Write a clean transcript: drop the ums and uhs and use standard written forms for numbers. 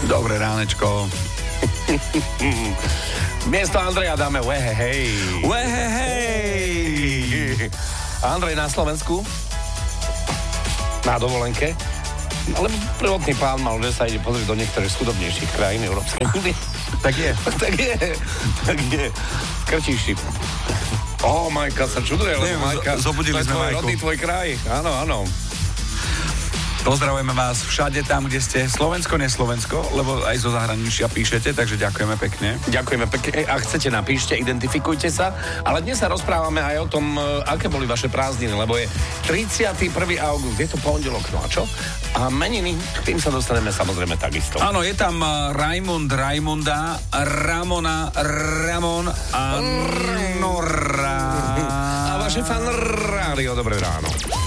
Dobré ránečko. Miesto Andreja dáme Wehehej. Wehehej. Andrej na Slovensku? Na dovolenke? Ale prvotný plán mal, že sa ide pozrieť do niektorých chudobnejších krajín Európskej únie. Tak je. Tak je. Krčíši. Majka sa čuduje, lebo Majka, zobudili sme Majku. Rodný tvoj kraj. Áno. Pozdravujeme vás všade tam, kde ste. Slovensko, neslovensko, lebo aj zo zahraničia píšete, takže ďakujeme pekne. Ďakujeme pekne. Ak chcete, napíšte, identifikujte sa. Ale dnes sa rozprávame aj o tom, aké boli vaše prázdniny, lebo je 31. august, je to pondelok, no a čo? A meniny, k tým sa dostaneme samozrejme takisto. Áno, je tam Raimund, Raimunda, Ramona, Ramon a Nora. A vaše fan rádio, dobré ráno.